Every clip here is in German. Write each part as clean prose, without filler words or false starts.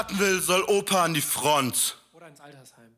will, soll Opa an die Front. Oder ins Altersheim.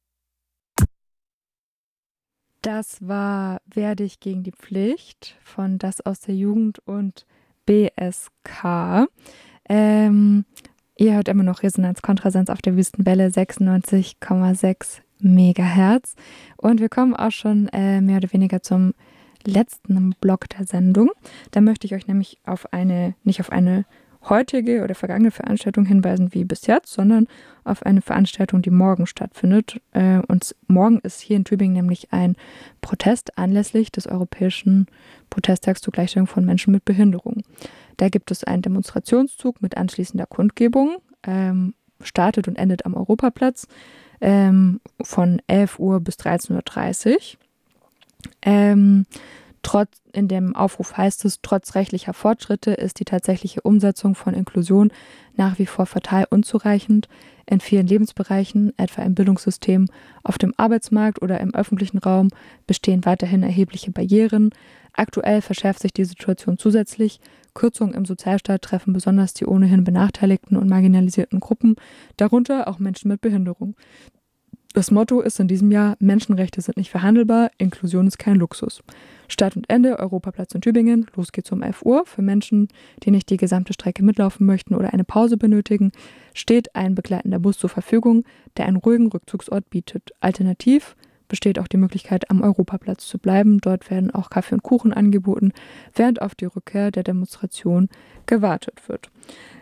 Das war Werde ich gegen die Pflicht von Das aus der Jugend und BSK. Ihr hört immer noch Resonanz Kontrasenz auf der Wüstenwelle 96,6 Megahertz. Und wir kommen auch schon mehr oder weniger zum letzten Block der Sendung. Da möchte ich euch nämlich nicht auf eine heutige oder vergangene Veranstaltung hinweisen wie bis jetzt, sondern auf eine Veranstaltung, die morgen stattfindet. Und morgen ist hier in Tübingen nämlich ein Protest anlässlich des Europäischen Protesttags zur Gleichstellung von Menschen mit Behinderung. Da gibt es einen Demonstrationszug mit anschließender Kundgebung, startet und endet am Europaplatz von 11 Uhr bis 13:30 Uhr. In dem Aufruf heißt es, trotz rechtlicher Fortschritte ist die tatsächliche Umsetzung von Inklusion nach wie vor fatal unzureichend. In vielen Lebensbereichen, etwa im Bildungssystem, auf dem Arbeitsmarkt oder im öffentlichen Raum, bestehen weiterhin erhebliche Barrieren. Aktuell verschärft sich die Situation zusätzlich. Kürzungen im Sozialstaat treffen besonders die ohnehin benachteiligten und marginalisierten Gruppen, darunter auch Menschen mit Behinderung. Das Motto ist in diesem Jahr: Menschenrechte sind nicht verhandelbar, Inklusion ist kein Luxus. Start und Ende, Europaplatz in Tübingen, los geht's um 11 Uhr. Für Menschen, die nicht die gesamte Strecke mitlaufen möchten oder eine Pause benötigen, steht ein begleitender Bus zur Verfügung, der einen ruhigen Rückzugsort bietet. Alternativ besteht auch die Möglichkeit, am Europaplatz zu bleiben. Dort werden auch Kaffee und Kuchen angeboten, während auf die Rückkehr der Demonstration gewartet wird.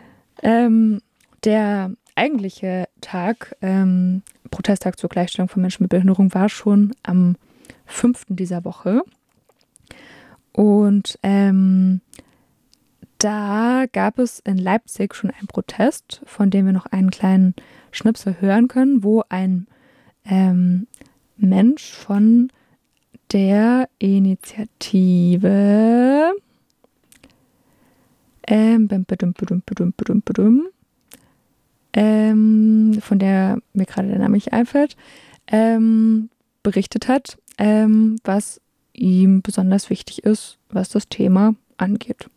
Der eigentliche Tag, Protesttag zur Gleichstellung von Menschen mit Behinderung, war schon am 5. dieser Woche. Und da gab es in Leipzig schon einen Protest, von dem wir noch einen kleinen Schnipsel hören können, wo ein Mensch von der Initiative von der mir gerade der Name nicht einfällt, berichtet hat, was ihm besonders wichtig ist, was das Thema angeht.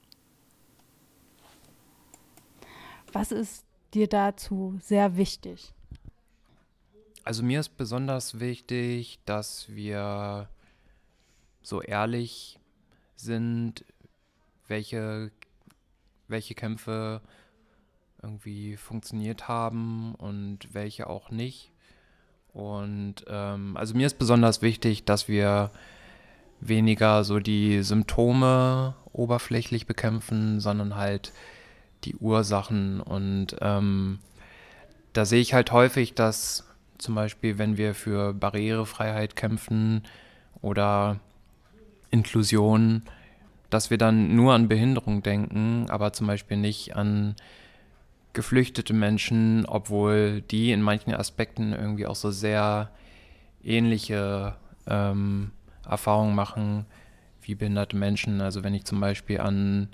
Was ist dir dazu sehr wichtig? Also mir ist besonders wichtig, dass wir so ehrlich sind, welche Kämpfe irgendwie funktioniert haben und welche auch nicht. Und also mir ist besonders wichtig, dass wir weniger so die Symptome oberflächlich bekämpfen, sondern halt die Ursachen. Und da sehe ich halt häufig, dass zum Beispiel, wenn wir für Barrierefreiheit kämpfen oder Inklusion, dass wir dann nur an Behinderung denken, aber zum Beispiel nicht an geflüchtete Menschen, obwohl die in manchen Aspekten irgendwie auch so sehr ähnliche Erfahrungen machen wie behinderte Menschen. Also wenn ich zum Beispiel an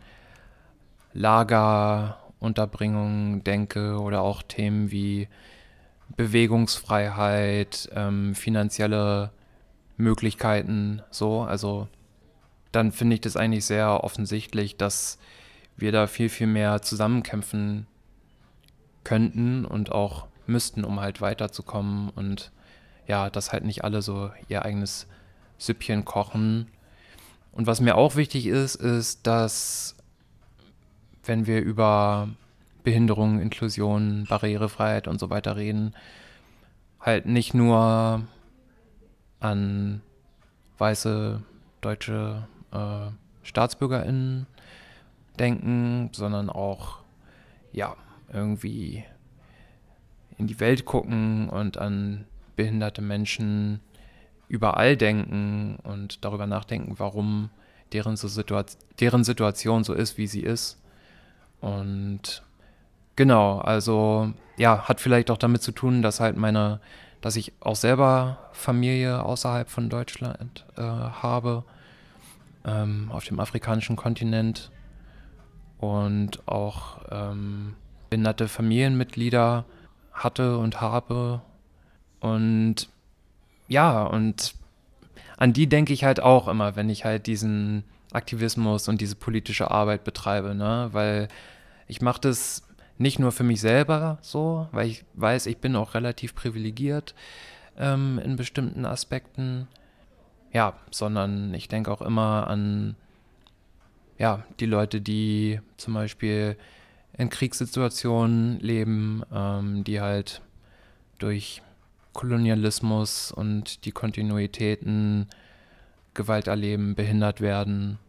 Lagerunterbringung denke oder auch Themen wie Bewegungsfreiheit, finanzielle Möglichkeiten, so, also dann finde ich das eigentlich sehr offensichtlich, dass wir da viel, viel mehr zusammenkämpfen könnten und auch müssten, um halt weiterzukommen und ja, dass halt nicht alle so ihr eigenes Süppchen kochen. Und was mir auch wichtig ist, dass wenn wir über Behinderung, Inklusion, Barrierefreiheit und so weiter reden, halt nicht nur an weiße deutsche StaatsbürgerInnen denken, sondern auch ja irgendwie in die Welt gucken und an behinderte Menschen überall denken und darüber nachdenken, warum deren Situation so ist, wie sie ist. Und genau, also ja, hat vielleicht auch damit zu tun, dass dass ich auch selber Familie außerhalb von Deutschland habe, auf dem afrikanischen Kontinent und auch behinderte Familienmitglieder hatte und habe. Und ja, und an die denke ich halt auch immer, wenn ich halt diesen Aktivismus und diese politische Arbeit betreibe, ne? Weil ich mache das nicht nur für mich selber so, weil ich weiß, ich bin auch relativ privilegiert in bestimmten Aspekten, ja, sondern ich denke auch immer an ja, die Leute, die zum Beispiel in Kriegssituationen leben, die halt durch Kolonialismus und die Kontinuitäten Gewalt erleben, behindert werden,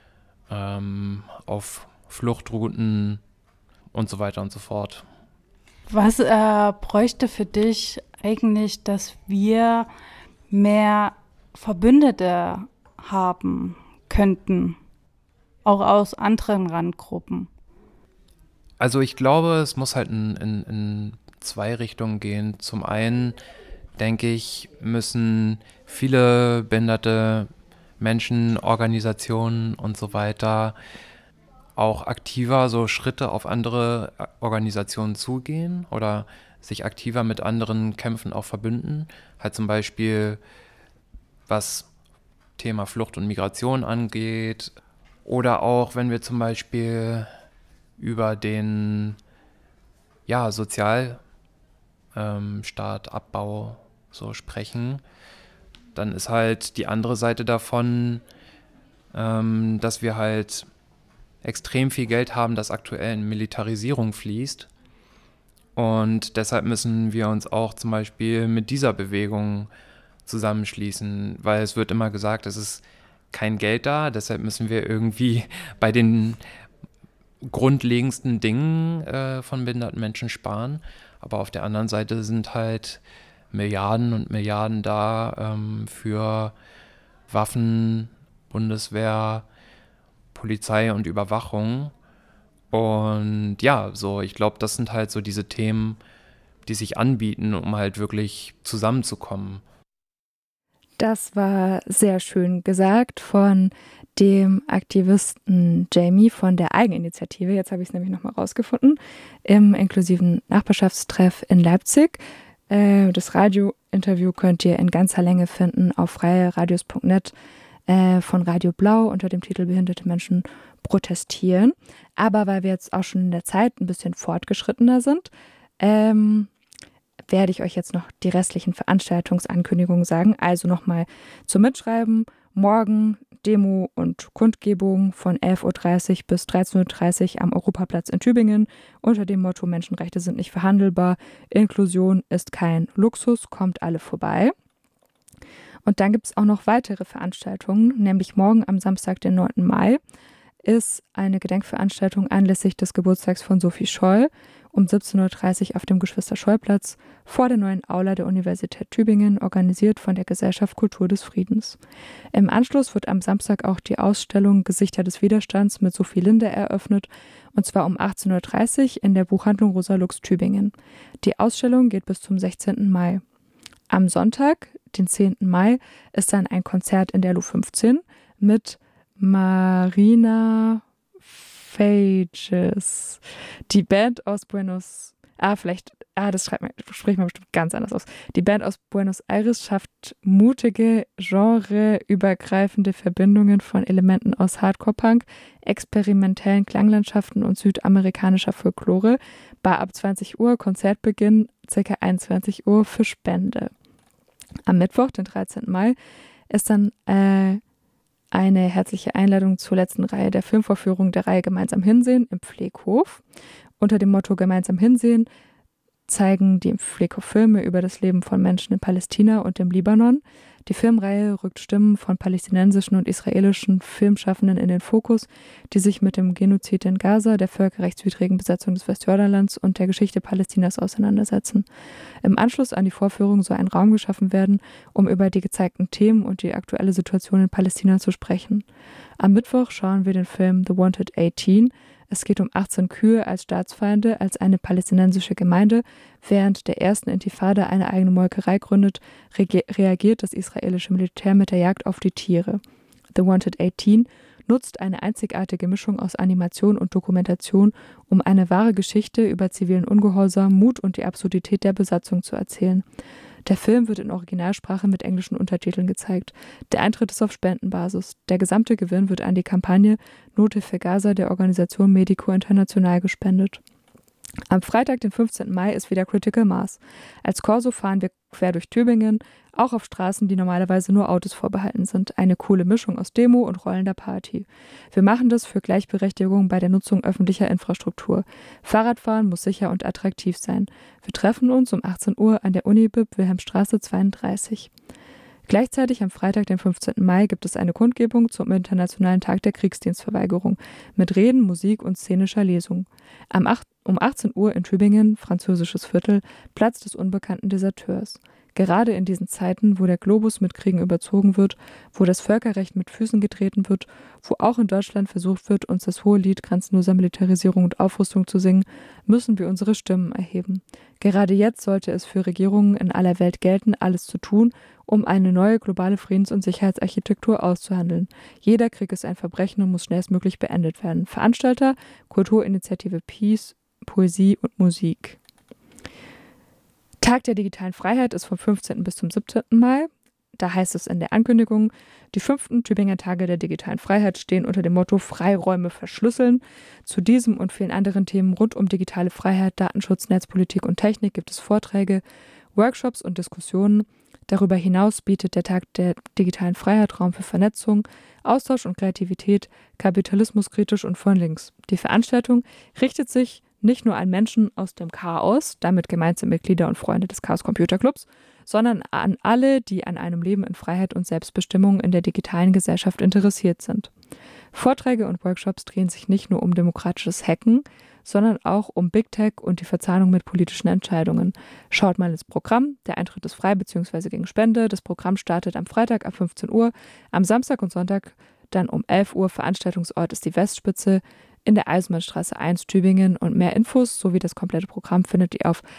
auf Fluchtrouten und so weiter und so fort. Was bräuchte für dich eigentlich, dass wir mehr Verbündete haben könnten, auch aus anderen Randgruppen? Also ich glaube, es muss halt in zwei Richtungen gehen. Zum einen, denke ich, müssen viele behinderte Menschen, Organisationen und so weiter auch aktiver so Schritte auf andere Organisationen zugehen oder sich aktiver mit anderen Kämpfen auch verbünden. Halt zum Beispiel, was Thema Flucht und Migration angeht. Oder auch, wenn wir zum Beispiel über den Sozialstaatabbau so sprechen, dann ist halt die andere Seite davon, dass wir halt extrem viel Geld haben, das aktuell in Militarisierung fließt. Und deshalb müssen wir uns auch zum Beispiel mit dieser Bewegung zusammenschließen, weil es wird immer gesagt, es ist kein Geld da, deshalb müssen wir irgendwie bei den grundlegendsten Dingen von behinderten Menschen sparen. Aber auf der anderen Seite sind halt Milliarden und Milliarden da für Waffen, Bundeswehr, Polizei und Überwachung. Und ja, so, ich glaube, das sind halt so diese Themen, die sich anbieten, um halt wirklich zusammenzukommen. Das war sehr schön gesagt von dem Aktivisten Jamie von der Eigeninitiative. Jetzt habe ich es nämlich nochmal rausgefunden. Im inklusiven Nachbarschaftstreff in Leipzig. Das Radiointerview könnt ihr in ganzer Länge finden auf freieradios.net von Radio Blau unter dem Titel Behinderte Menschen protestieren. Aber weil wir jetzt auch schon in der Zeit ein bisschen fortgeschrittener sind, werde ich euch jetzt noch die restlichen Veranstaltungsankündigungen sagen. Also nochmal zum Mitschreiben. Morgen Demo und Kundgebung von 11.30 Uhr bis 13.30 Uhr am Europaplatz in Tübingen unter dem Motto Menschenrechte sind nicht verhandelbar, Inklusion ist kein Luxus, kommt alle vorbei. Und dann gibt es auch noch weitere Veranstaltungen, nämlich morgen am Samstag, den 9. Mai, ist eine Gedenkveranstaltung anlässlich des Geburtstags von Sophie Scholl um 17.30 Uhr auf dem Geschwister-Scholl-Platz vor der neuen Aula der Universität Tübingen, organisiert von der Gesellschaft Kultur des Friedens. Im Anschluss wird am Samstag auch die Ausstellung Gesichter des Widerstands mit Sophie Linde eröffnet, und zwar um 18.30 Uhr in der Buchhandlung Rosa Lux Tübingen. Die Ausstellung geht bis zum 16. Mai. Am Sonntag, den 10. Mai, ist dann ein Konzert in der Lu15 mit Marina Fages. Die Band aus Buenos spricht man bestimmt ganz anders aus. Die Band aus Buenos Aires schafft mutige, genreübergreifende Verbindungen von Elementen aus Hardcore-Punk, experimentellen Klanglandschaften und südamerikanischer Folklore. Bar ab 20 Uhr, Konzertbeginn ca. 21 Uhr für Spende. Am Mittwoch, den 13. Mai, ist dann eine herzliche Einladung zur letzten Reihe der Filmvorführung der Reihe Gemeinsam Hinsehen im Pfleghof. Unter dem Motto Gemeinsam Hinsehen zeigen die Pfleghof Filme über das Leben von Menschen in Palästina und im Libanon. Die Filmreihe rückt Stimmen von palästinensischen und israelischen Filmschaffenden in den Fokus, die sich mit dem Genozid in Gaza, der völkerrechtswidrigen Besetzung des Westjordanlands und der Geschichte Palästinas auseinandersetzen. Im Anschluss an die Vorführung soll ein Raum geschaffen werden, um über die gezeigten Themen und die aktuelle Situation in Palästina zu sprechen. Am Mittwoch schauen wir den Film The Wanted 18. Es geht um 18 Kühe als Staatsfeinde, als eine palästinensische Gemeinde während der ersten Intifada eine eigene Molkerei gründet, reagiert das israelische Militär mit der Jagd auf die Tiere. The Wanted 18 nutzt eine einzigartige Mischung aus Animation und Dokumentation, um eine wahre Geschichte über zivilen Ungehorsam, Mut und die Absurdität der Besatzung zu erzählen. Der Film wird in Originalsprache mit englischen Untertiteln gezeigt. Der Eintritt ist auf Spendenbasis. Der gesamte Gewinn wird an die Kampagne Nothilfe für Gaza der Organisation Medico International gespendet. Am Freitag, den 15. Mai, ist wieder Critical Mass. Als Corso fahren wir quer durch Tübingen, auch auf Straßen, die normalerweise nur Autos vorbehalten sind. Eine coole Mischung aus Demo und rollender Party. Wir machen das für Gleichberechtigung bei der Nutzung öffentlicher Infrastruktur. Fahrradfahren muss sicher und attraktiv sein. Wir treffen uns um 18 Uhr an der Unibib Wilhelmstraße 32. Gleichzeitig am Freitag, den 15. Mai, gibt es eine Kundgebung zum Internationalen Tag der Kriegsdienstverweigerung mit Reden, Musik und szenischer Lesung. Um 18 Uhr in Tübingen, französisches Viertel, Platz des unbekannten Deserteurs. Gerade in diesen Zeiten, wo der Globus mit Kriegen überzogen wird, wo das Völkerrecht mit Füßen getreten wird, wo auch in Deutschland versucht wird, uns das hohe Lied grenzenloser Militarisierung und Aufrüstung zu singen, müssen wir unsere Stimmen erheben. Gerade jetzt sollte es für Regierungen in aller Welt gelten, alles zu tun, um eine neue globale Friedens- und Sicherheitsarchitektur auszuhandeln. Jeder Krieg ist ein Verbrechen und muss schnellstmöglich beendet werden. Veranstalter: Kulturinitiative Peace, Poesie und Musik. Tag der digitalen Freiheit ist vom 15. bis zum 17. Mai. Da heißt es in der Ankündigung, die 5. Tübinger Tage der digitalen Freiheit stehen unter dem Motto Freiräume verschlüsseln. Zu diesem und vielen anderen Themen rund um digitale Freiheit, Datenschutz, Netzpolitik und Technik gibt es Vorträge, Workshops und Diskussionen. Darüber hinaus bietet der Tag der digitalen Freiheit Raum für Vernetzung, Austausch und Kreativität, kapitalismuskritisch und von links. Die Veranstaltung richtet sich nicht nur an Menschen aus dem Chaos, damit gemeint sind Mitglieder und Freunde des Chaos Computer Clubs, sondern an alle, die an einem Leben in Freiheit und Selbstbestimmung in der digitalen Gesellschaft interessiert sind. Vorträge und Workshops drehen sich nicht nur um demokratisches Hacken, sondern auch um Big Tech und die Verzahnung mit politischen Entscheidungen. Schaut mal ins Programm. Der Eintritt ist frei bzw. gegen Spende. Das Programm startet am Freitag ab 15 Uhr, am Samstag und Sonntag dann um 11 Uhr. Veranstaltungsort ist die Westspitze in der Eisenbahnstraße 1 Tübingen und mehr Infos sowie das komplette Programm findet ihr auf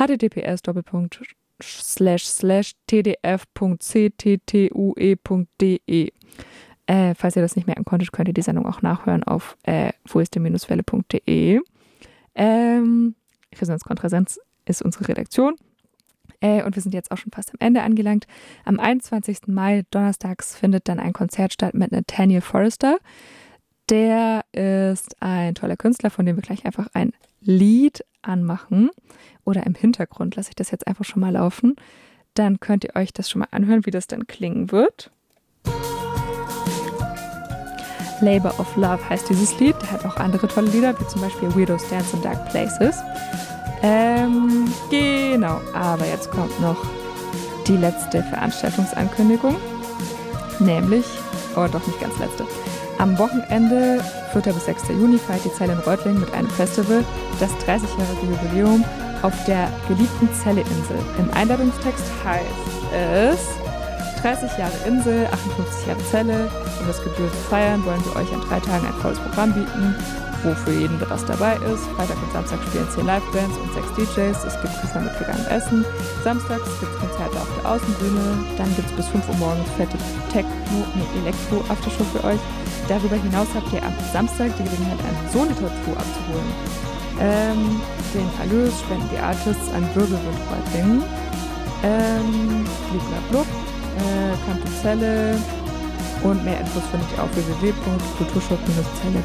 https://tdf.cttue.de. Falls ihr das nicht merken konntet, könnt ihr die Sendung auch nachhören auf woistde-welle.de. Resonanz Konträsenz ist unsere Redaktion. Und wir sind jetzt auch schon fast am Ende angelangt. Am 21. Mai, donnerstags, findet dann ein Konzert statt mit Nathaniel Forrester. Der ist ein toller Künstler, von dem wir gleich einfach ein Lied anmachen. Oder im Hintergrund lasse ich das jetzt einfach schon mal laufen. Dann könnt ihr euch das schon mal anhören, wie das dann klingen wird. Labor of Love heißt dieses Lied. Der hat auch andere tolle Lieder, wie zum Beispiel Weirdos Dance in Dark Places. Genau, aber jetzt kommt noch die letzte Veranstaltungsankündigung. Nämlich, oh doch nicht ganz letzte. Am Wochenende, 4. bis 6. Juni, feiert die Zelle in Reutlingen mit einem Festival, das 30-jährige Jubiläum auf der geliebten Zelle-Insel. Im Einladungstext heißt es: 30 Jahre Insel, 58 Jahre Zelle. Um das Gebühr zu feiern, wollen wir euch an 3 Tagen ein volles Programm bieten, wo für jeden was dabei ist. Freitag und Samstag spielen 10 Live-Bands und 6 DJs. Es gibt Kuchen mit veganem Essen. Samstags gibt es Konzerte auf der Außenbühne. Dann gibt es bis 5 Uhr morgens fette Techno- und Elektro-Aftershow für euch. Darüber hinaus habt ihr am Samstag die Gelegenheit, ein Solitator abzuholen. Den Erlös spenden die Artists an Wirbelwind Reutlingen. Blub, Campus Celle und mehr Infos findet ihr auf www.kulturshop-zelle.de.